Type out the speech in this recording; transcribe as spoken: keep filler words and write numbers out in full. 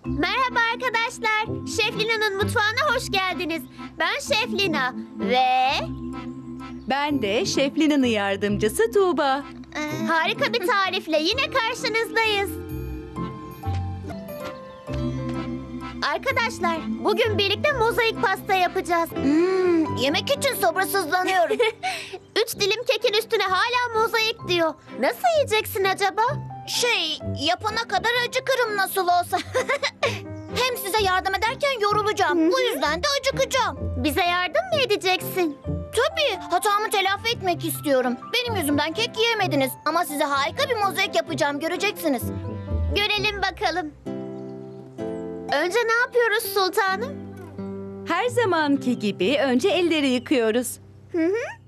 Merhaba arkadaşlar. Şef Lina'nın mutfağına hoş geldiniz. Ben Şef Lina ve Ben de Şef Lina'nın yardımcısı Tuğba. harika bir tarifle yine karşınızdayız. Arkadaşlar, bugün birlikte mozaik pasta yapacağız. Hmm, yemek için sabırsızlanıyorum. Üç dilim kekin üstüne hala mozaik diyor. Nasıl yiyeceksin acaba? Şey, yapana kadar acıkırım nasıl olsa. Hem size yardım ederken yorulacağım. Bu yüzden de acıkacağım. Bize yardım mı edeceksin? Tabii, hatamı telafi etmek istiyorum. Benim yüzümden kek yiyemediniz. Ama size harika bir mozaik yapacağım, göreceksiniz. Görelim bakalım. Önce ne yapıyoruz sultanım? Her zamanki gibi önce elleri yıkıyoruz. Hı hı.